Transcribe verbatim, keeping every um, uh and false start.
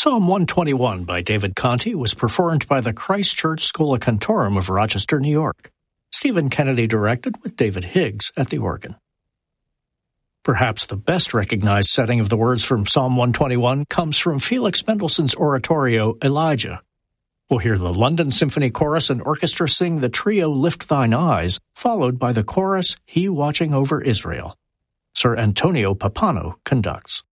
Psalm one twenty-one by David Conti was performed by the Christ Church Schola Cantorum of Rochester, New York. Stephen Kennedy directed with David Higgs at the organ. Perhaps the best recognized setting of the words from Psalm one twenty-one comes from Felix Mendelssohn's oratorio, Elijah. We'll hear the London Symphony Chorus and Orchestra sing the trio Lift Thine Eyes, followed by the chorus He Watching Over Israel. Sir Antonio Pappano conducts.